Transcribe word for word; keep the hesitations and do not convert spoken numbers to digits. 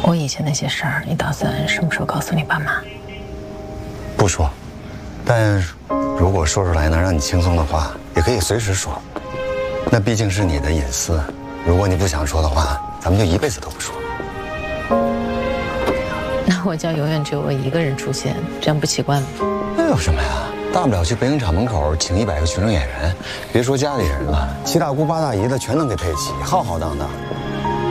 我以前那些事儿，你打算什么时候告诉你爸妈？ 不说，但如果说出来能让你轻松的话，也可以随时说。那毕竟是你的隐私，如果你不想说的话，咱们就一辈子都不说。 那我家永远只有我一个人出现，这样不奇怪吗？ 那有什么呀？大不了去北影厂门口请一百个群众演员，别说家里人了，七大姑八大姨的全能给配齐，浩浩荡荡。